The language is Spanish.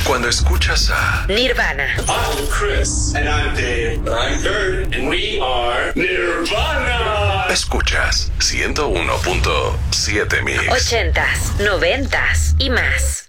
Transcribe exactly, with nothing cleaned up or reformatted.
Cuando escuchas a Nirvana. I'm Chris. And I'm Dave. I'm Kurt. And we are Nirvana. Escuchas ciento uno punto siete Mix. Ochentas, noventas y más.